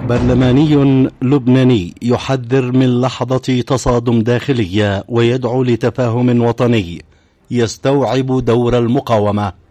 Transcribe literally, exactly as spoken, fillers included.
برلماني لبناني يحذر من لحظة تصادم داخلية ويدعو لتفاهم وطني يستوعب دور المقاومة.